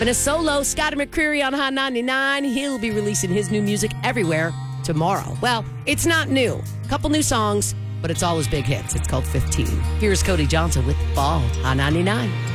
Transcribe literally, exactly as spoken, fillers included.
Been a solo, Scotty McCreery on Hot ninety-nine. He'll be releasing his new music everywhere tomorrow. Well, it's not new. A couple new songs, but it's all his big hits. It's called fifteen. Here's Cody Johnson with Ball on ninety-nine.